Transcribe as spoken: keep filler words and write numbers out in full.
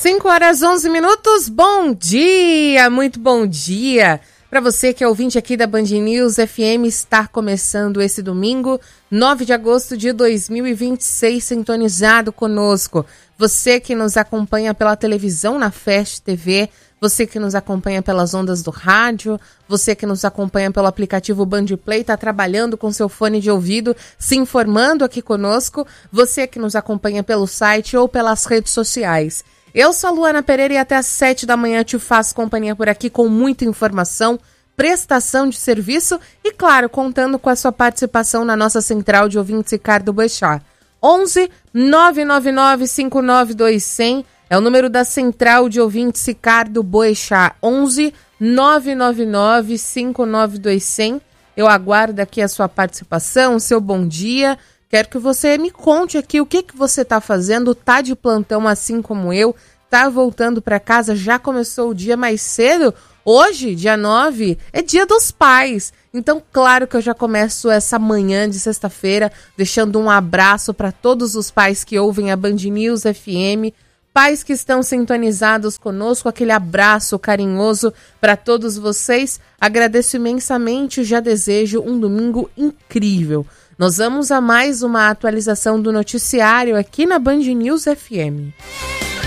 cinco horas e onze minutos, bom dia, muito bom dia. Para você que é ouvinte aqui da Band News F M, está começando esse domingo, nove de agosto de dois mil e vinte e seis, sintonizado conosco. Você que nos acompanha pela televisão na Fast T V, você que nos acompanha pelas ondas do rádio, você que nos acompanha pelo aplicativo Bandplay, está trabalhando com seu fone de ouvido, se informando aqui conosco, você que nos acompanha pelo site ou pelas redes sociais. Eu sou a Luana Pereira e até às sete da manhã te faço companhia por aqui com muita informação, prestação de serviço e, claro, contando com a sua participação na nossa central de ouvintes Ricardo Boechat. onze nove nove nove cinco nove dois zero zero é o número da central de ouvintes Ricardo Boechat. onze nove nove nove cinco nove dois zero zero. Eu aguardo aqui a sua participação, o seu bom dia. Quero que você me conte aqui o que, que você está fazendo, tá de plantão assim como eu, tá voltando para casa, já começou o dia mais cedo. Hoje, dia nove, é dia dos pais. Então, claro que eu já começo essa manhã de sexta-feira deixando um abraço para todos os pais que ouvem a Band News F M, pais que estão sintonizados conosco, aquele abraço carinhoso para todos vocês. Agradeço imensamente e já desejo um domingo incrível. Nós vamos a mais uma atualização do noticiário aqui na Band News F M.